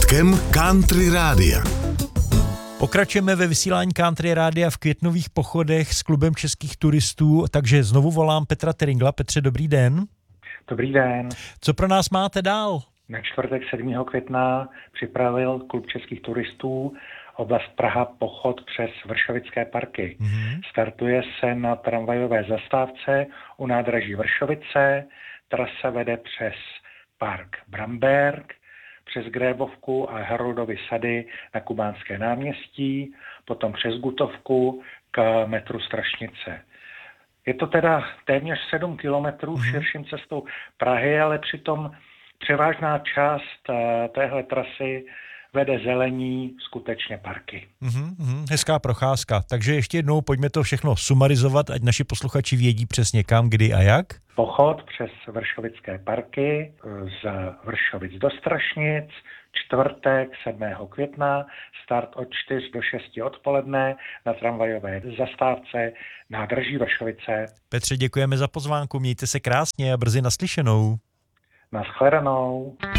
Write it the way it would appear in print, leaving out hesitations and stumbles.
začátkem Country Rádia. Pokračujeme ve vysílání Country Rádia v květnových pochodech s klubem českých turistů, takže znovu volám Petra Teringla. Petře, dobrý den. Dobrý den. Co pro nás máte dál? Na čtvrtek 7. května připravil klub českých turistů oblast Praha pochod přes Vršovické parky. Startuje se na tramvajové zastávce u nádraží Vršovice, trasa vede přes park Bramberg, přes Grébovku a Haroldovy sady na Kubánské náměstí, potom přes Gutovku k metru Strašnice. Je to teda téměř 7 kilometrů širším cestou Prahy, ale přitom převážná část téhle trasy vede zelení, skutečně parky. Hezká procházka. Takže ještě jednou pojďme to všechno sumarizovat, ať naši posluchači vědí přesně kam, kdy a jak. Pochod přes Vršovické parky z Vršovic do Strašnic, čtvrtek 7. května, start od 4 do 6 odpoledne na tramvajové zastávce nádraží Vršovice. Petře, děkujeme za pozvánku, mějte se krásně a brzy naslyšenou. Naschledanou.